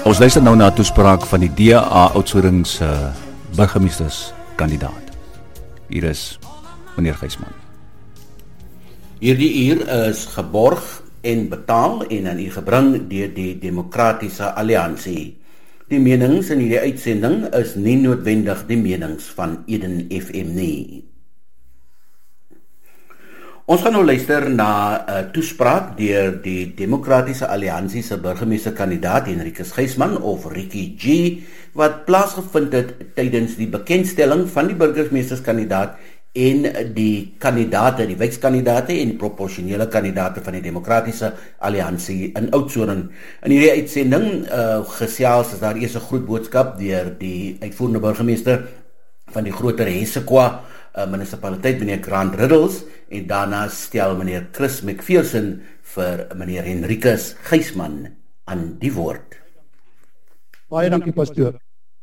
Ons luister nou na 'n toespraak van die DA Oudtshoorn se burgemeesterskandidaat. Hier is meneer Gysman. Hierdie uur is geborg en betaal en aan u gebring deur die Demokratiese Alliansie. Die menings in hierdie uitsending is nie noodwendig die menings van Eden FM nie. Ons gaan nou luister na 'n toespraak deur die Demokratiese Alliansie se burgemeesterkandidaat Henricus Gysman of Ricky G, wat plaasgevind het tydens die bekendstelling van die burgemeesterskandidaat en die kandidaate, die wijkskandidaate en die proporsionele kandidaate van die Demokratiese Alliansie in Oudtshoorn. In hierdie uitsending gesels is daar eers 'n groot boodskap deur die uitvoerende burgemeester van die groter Hessequa munisipaliteit, meneer Grant Riddles, en daarna stel meneer Chris McPherson vir meneer Henricus Gysman aan die woord. Baie dankie, pastoor.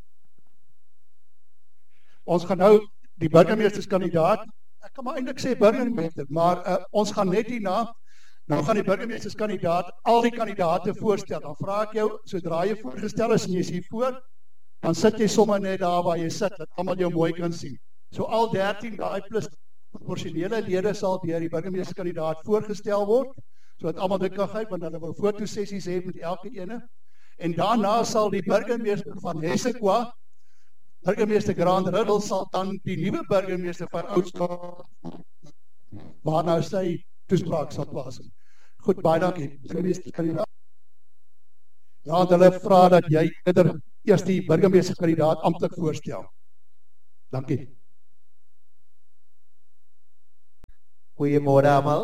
Ons gaan nou die burgemeesterskandidaat, ek kan maar eintlik sê burgemeester, maar ons gaan net hierna, nou gaan die burgemeesterskandidaat al die kandidaate voorstel. Dan vra ek jou, sodra jy voorgestel is en jy is hier voor, dan sit jy sommer net daar waar jy sit, dat almal jou mooi kan sien. So al 13 daai plus proporsionele lede sal deur die burgemeesterskandidaat voorgestel word, sodat almal dit kan gryp, want hulle wil fotosessies hê met elke ene. En daarna sal die burgemeester van Hessequa, burgemeester Grant Riddles, sal dan die nuwe burgemeester van Oudtshoorn, waarna sy toespraak sal plaasvind. Goed, baie dankie. Burgemeesterskandidaat. Ja, hulle vra dat jy eers die burgemeesterskandidaat amptelik voorstel. Dankie. Goeiemôre almal.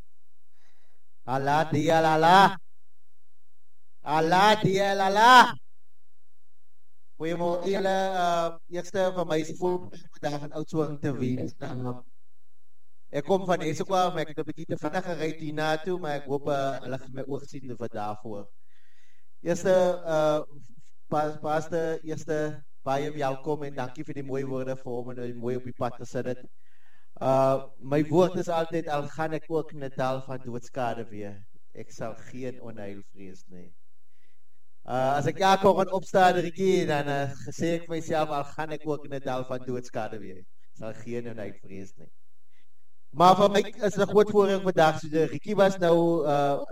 Allah dia lala. Allah dia lala. Goeiemôre julle. Eerste van my se voor vandag in Oudtshoorn te wees. Ek kom van Hessequa, maar ek het 'n bietjie te vinnig gery hiernatoe, maar ek hoop hulle gaan my oorsien vir daarvoor. Eerste pastor, eerste baie welkom en dankie vir die mooi woorde vir hom en mooi op die pad te sit dit. My woord is altyd, al gaan ek ook in 'n dal van doodskade weer, ek sal geen onheil vrees nie. As ek elke oggend opstaan, Ricky, dan sê ek vir myself, al gaan ek ook in 'n dal van doodskade weer, sal geen onheil vrees nie. Maar vir my is 'n groot voorreg vandag, so Ricky was nou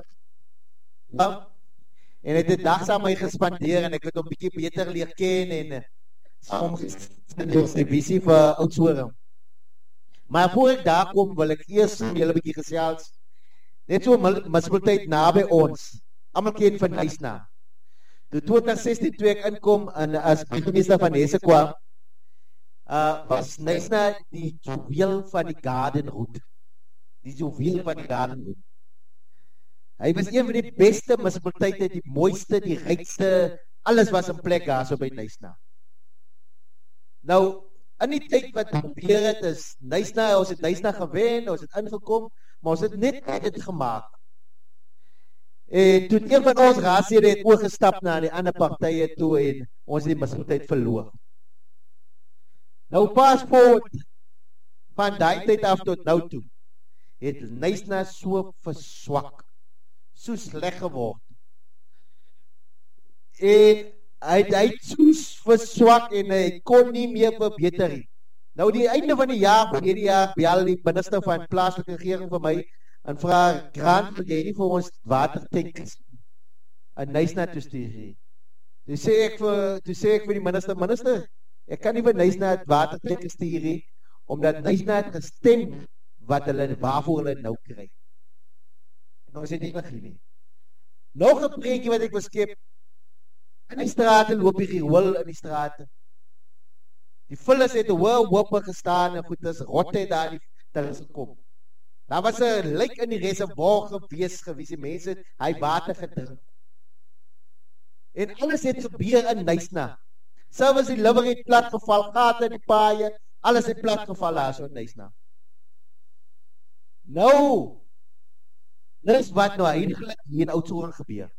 en het 'n dag saam met my gespandeer en ek het hom bietjie beter leer ken en soms die visie vir Oudtshoorn. Maar voor ek daar kom, wil ek eers julle 'n bietjie gesels. Net so munisipaliteit naby ons. Almal ken van Nysna. Toe 2016 toe ek inkom as burgemeester van Hessequa, was Nysna die juweel van die Garden Route. Die juweel van die Garden Route. Hy was een van die beste munisipaliteite, die mooiste, die rykste, alles was in plek daar so by Nysna. Nou, in die tyd wat gebeur het is Nysna, ons het Nysna gewen, ons het ingekom, maar ons het net dit gemaak. En toe een van ons raadslede het oorgestap na die ander partye toe en ons het die munisipaliteit verloor. Nou pas voort van daai tyd af tot nou toe, het Nysna so verswak, so sleg geword. En hy het soos verswak en hy kon nie meer verbeter nie. Nou die einde van die jaar, van hierdie jaar, bel die minister van plaaslike regering vir my en vra, Grant, wil jy nie vir ons watertanks in Nysna toe stuur nie? Toe sê ek vir die minister, ek kan nie vir Nysna watertanks stuur nie, omdat Nysna het gestem waarvoor hulle nou kry. Nou is dit nie begin nie. Nog 'n preekie wat ek beskep, in die strate loop die riool in die strate. Die vullis het 'n hoop gestaan en goed, dis rotte daar die gekom. Daar was 'n lijk in die reservoir gewees, die mense het hy water gedrink. En alles het gebeur in Nysna. Selfs die liver het plat geval, gate in die paaie, alles het plat geval daar so in Nysna. Nou, dis wat nou eintlik hier in Oudtshoorn gebeur.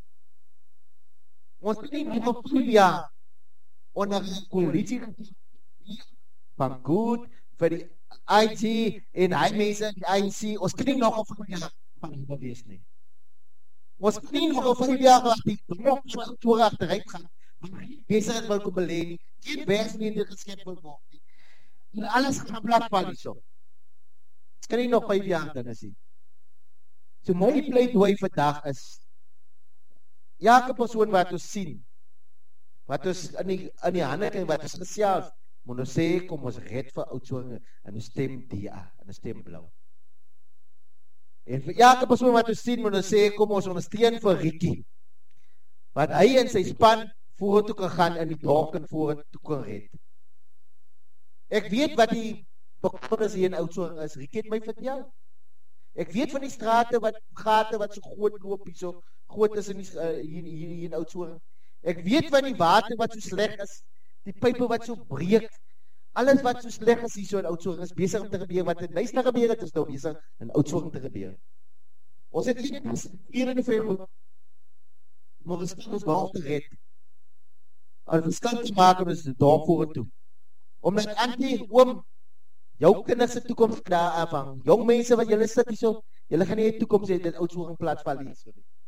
Ons het nie vir 4 jaar onder die koalisie van goed vir die IT en hy mense in die ANC, ons kan nie nog op van die wees nie. Ons kan nie nog al 5 jaar wacht, die drop so oudtoere achteruit gaan. Bezigheid wil kom beleen nie, geen werksleende geskep wil word nie. En alles gaan platval nie so. Ons kan nie nog 5 jaar dinge sien. So my pleitdooi vandag is, elke persoon wat ons sien, wat ons in die hande kry, wat ons gesels, moet ons sê, kom ons red vir Oudtshoorn en ons stem DA, en ons stem blauw. En vir elke persoon wat ons sien, moet ons sê, kom ons ondersteun vir Riekie, wat hy en sy span vorentoe kan gaan en die dorp kan vorentoe kan red. Ek weet wat die bekommernis hier in Oudtshoorn is, Riekie het my vertel. Ek weet van die strate wat gate wat so groot loop hier so groot is hier in Oudtshoorn. Ek weet van die water wat so sleg is, die pype wat so breek, alles wat so sleg is hier so in Oudtshoorn is besig om te gebeur, wat in Nyasa gebeur het, is nou besig in Oudtshoorn te gebeur. Ons het hier in die vreemd, maar ons kan ons behalve te red. Al verskil te maak om ons dorp vorentoe. Omdat oom, jou kinders se toekoms daar afhang. Jong mense wat julle sit hier so, julle gaan nie 'n toekoms hê dit Oudtshoorn platval hier.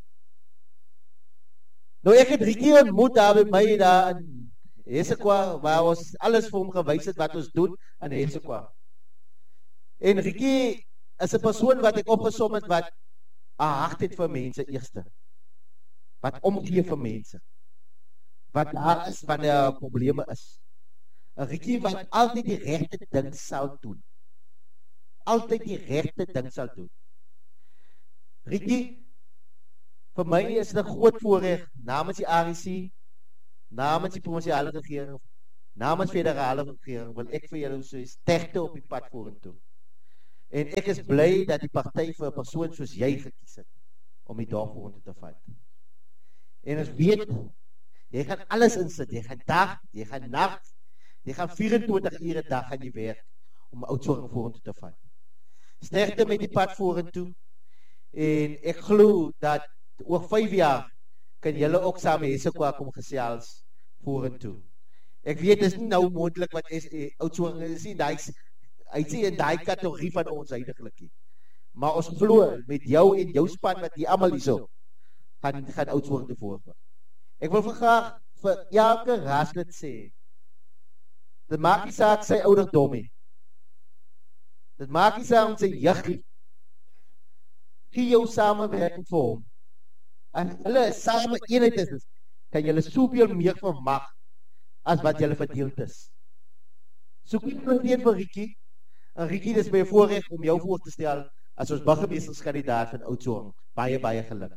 Nou ek het Riekie ontmoet daar by my daar in Hesekwa, waar ons alles vir hom gewys het wat ons doen in Hesekwa. En Riekie is 'n persoon wat ek opgesom het wat 'n hart het vir mense eerste. Wat omgee vir mense. Wat daar is wanneer probleme is. 'n Riekie wat altyd die regte ding sal doen. Altyd die regte ding sal doen. Riekie, vir my is dit 'n groot voorreg namens die REC, namens die provinsiale regering, namens federale regering, wil ek vir julle so sterkte op die pad vorentoe. En ek is bly dat die party vir 'n persoon soos jy gekies het om die dorp vorentoe te vat. En ons weet, jy gaan alles insit, jy gaan dag, jy gaan nag, jy gaan 24 ure dag gaan jy werk om Oudtshoorn vorentoe te vat. Sterkte met die pad vorentoe. En ek glo dat oor 5 jaar kan julle ook saam met Hesekwa kom gesels vorentoe. Ek weet dis nie nou moontlik wat Oudtshoorn is nie, hy sê in daai kategorie van ons heidaglik nie. Maar ons glo met jou en jou span wat hier almal hierso gaan Oudtshoorn te voorgaan. Ek wil graag vir elke raadslid sê, dit maak nie saak sy ouderdom nie. Dit maak nie saak om sy jeug nie. Gee jou samewerking vir hom. En hulle same eenheid is, kan julle soveel meer vermag as wat julle verdeeld is. Soek nie vir Riekie, en Riekie, dis my voorreg om jou voor te stel as ons burgemeesterskandidaat van Oudtshoorn. Baie, baie geluk.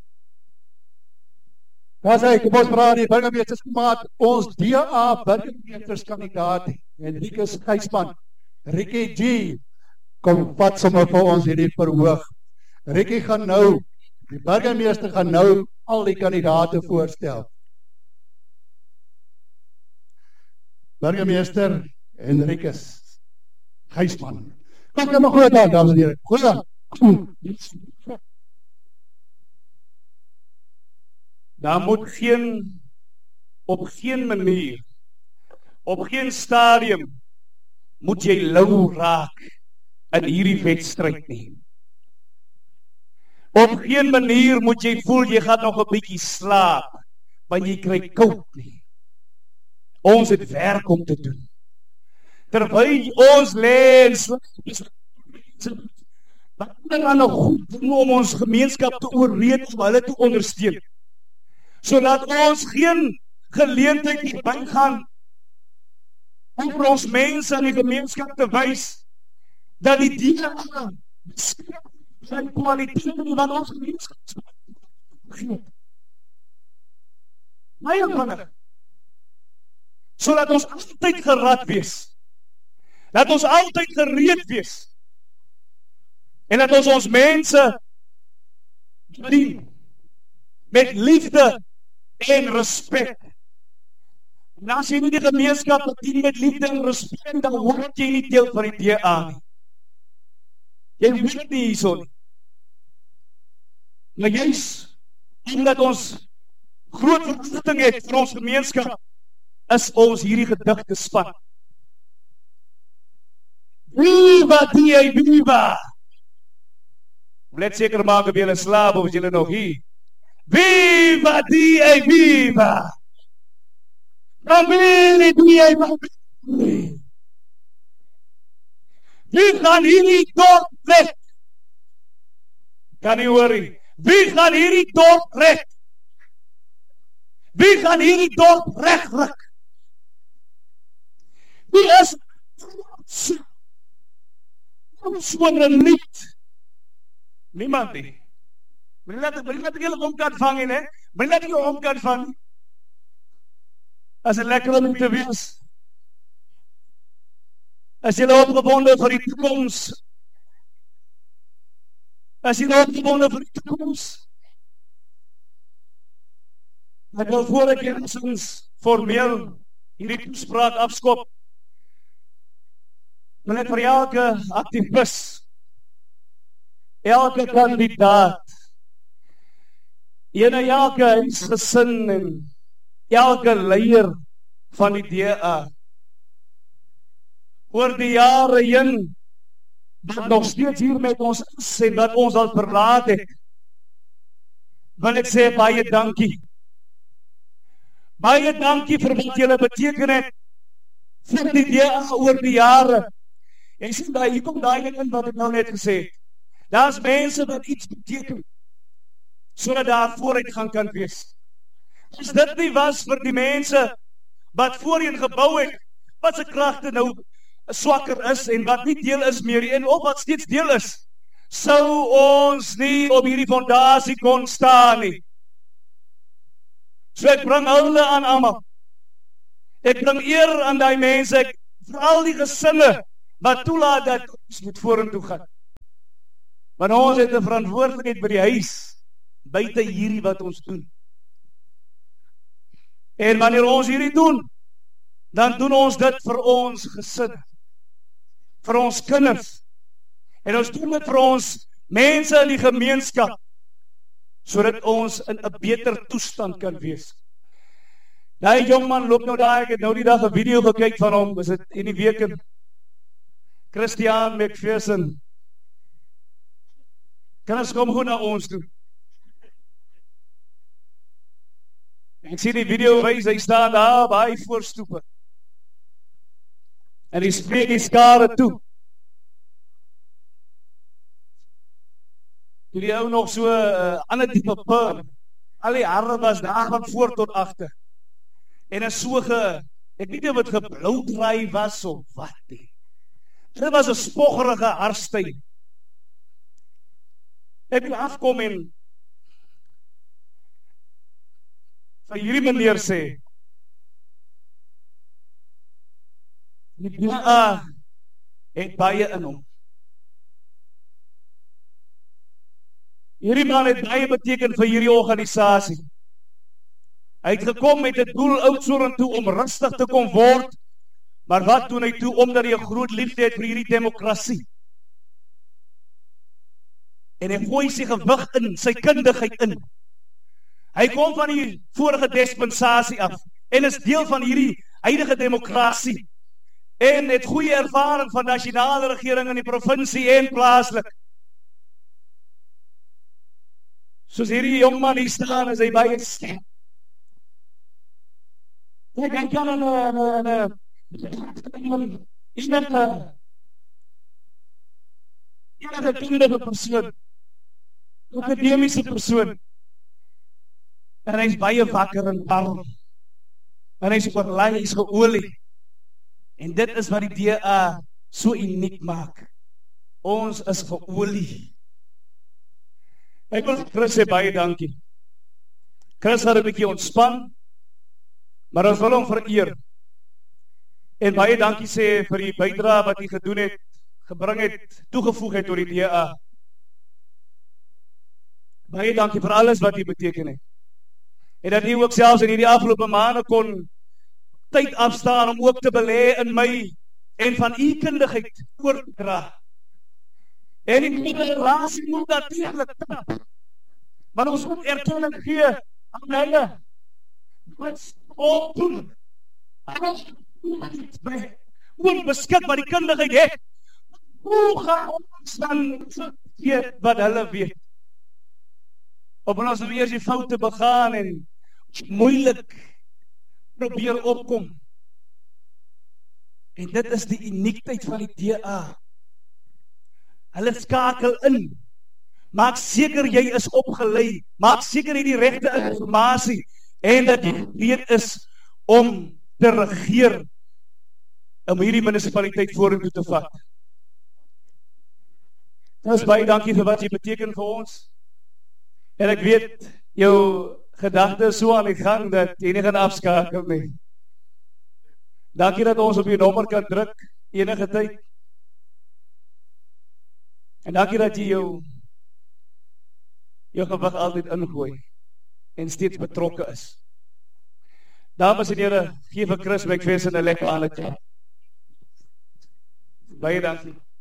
Daar sê, kom ons praat die burgemeesterskandidaat, ons DA burgemeesterskandidaat, Henricus Gysman, Riekie G, kom vat sommer vir ons hierdie verhoog. Riekie gaan nou, die burgemeester gaan nou al die kandidaate voorstel. Burgemeester Henricus Gysman. Kom jy maar goed aan, dames en heren. Goed aan. Daar moet op geen manier, op geen stadium, moet jy lou raak in hierdie wedstryd nie. Op geen manier moet jy voel jy gaan nog 'n bietjie slaap, want jy kry koud nie. Ons het werk om te doen. Terwyl ons lê en slaap, wat kan nog goed doen om ons gemeenskap te oorreed om hulle te ondersteun, sodat ons geen geleentheid bygaan om vir ons mense in die gemeenskap te wys dat die DA zijn kwaliteiten van ons gemeenskap. Baie vinnig. Sodat ons altyd gerad wees. Dat ons altyd gereed wees. En dat ons mense dien met liefde en respek. En as jy nie die gemeenskap dien met liefde en respek, dan word jy nie deel van die DA nie. Jy weet nie hierso nie. Maar juist, omdat ons groot verwagting het vir ons gemeenskap, is ons hierdie gedig gespan. Viva DA, viva! Let seker maak of julle slaap of is julle nog hier. Viva DA, viva! Familie DA, familie! Wie gaan hierdie dorp weg? Kan nie hoor nie. Wie gaan hierdie dorp red? Wie gaan hierdie dorp regryk? Wie is soereiniet? Niemand nie. Maar laat ek julle om kan vang nie, hè? Maar laat ek jou om kan vang. As 'n lekker om te wees. As jy opgewonde vir die toekoms. As jy opgewonde vir die toekoms. Ek wil voor ek enigstens formeel hierdie toespraak afskop. Wil ek vir elke aktivis, elke kandidaat, elke huisgesin en elke leier van die DA oor die jare heen wat nog steeds hier met ons is en wat ons al verlaat het, wil ek sê baie dankie. Baie dankie vir wat julle beteken het vir die DA oor die jare. Jy sien daar, hier kom daai ding in wat ek nou net gesê het. Daar's mense wat iets beteken sodat daar vooruitgang kan wees. As dit nie was vir die mense wat voorheen gebou het, wat se kragte nou swakker is en wat nie deel is meer en of wat steeds deel is, sou ons nie op hierdie fondasie kon staan nie. So ek bring hulle aan almal. Ek bring eer aan die mense, ek veral die gesinne wat toelaat dat ons moet vorentoe gaan. Want ons het 'n verantwoordelikheid by die huis, buite hierdie wat ons doen. En wanneer ons hierdie doen, dan doen ons dit vir ons gesin, vir ons kinders, en ons doen dit vir ons mense in die gemeenskap, sodat ons in 'n beter toestand kan wees. Daai jongman loop nou daar, ek het nou die dag 'n video gekyk van hom, is dit in die week in Christian McPherson. Kan ons kom goed na ons toe? Ek sien die video wys, hy staan daar by hy voorstoepe. En hy spreek die skare toe. Toe die ou nog so ander tipe perm. Al die hare was daar van voor tot agter. En is so ek weet nie of dit geblou draai was of wat nie. Dit was 'n spoggerige haarstyl. Ek wil afkom en vir hierdie meneer sê, die DA het baie in hom. Hierdie man het baie beteken vir hierdie organisasie. Hy het gekom met 'n doel Oudtshoorn toe om rustig te kom word, maar wat doen hy toe omdat hy 'n groot liefde het vir hierdie demokrasie? En hy gooi sy gewig in, sy kundigheid in. Hy kom van die vorige dispensasie af en is deel van hierdie huidige demokrasie en het goeie ervaring van nasionale regering in die provinsie en plaaslik. Soos hierdie jongman hier staan, is hy baie sterk. Ek kan is net 'n kundige persoon, 'n akademiese persoon. En hy is baie wakker en warm. En hy is oorlei, hy is geolie. En dit is wat die DA so uniek maak. Ons is geolie. Ek wil Chris sê baie dankie. Chris het 'n bietjie ontspan, maar ons wil hom vereer. En baie dankie sê vir die bydrae wat hy gedoen het, gebring het, toegevoeg het tot die DA. Baie dankie vir alles wat hy beteken het. En dat hy ook selfs in hierdie afgelope maande kon tyd afstaan om ook te belê in my en van u kundigheid oor te dra. En die relasie moet natuurlik tap. Maar ons moet erkenning gee aan hulle. Wat doen? Hoe beskik wat die kundigheid het. Hoe gaan ons dan weet wat hulle weet? Of ons weer die foute begaan en moeilik probeer opkom. En dit is die uniekheid van die DA. Hulle skakel in. Maak seker jy is opgelei. Maak seker jy die regte informasie en dat jy weet is om te regeer om hierdie munisipaliteit vorentoe te vat. Dus baie dankie vir wat jy beteken vir ons. En ek weet jou gedagte is so aan die gang dat jy nie gaan afskakel nie. Dankie dat ons op die nommer kan druk enige tyd. En dankie dat jy jou gewig altyd ingooi en steeds betrokke is. Dames en here, gee vir Chris McPherson 'n lekker aandeel. Baie dankie.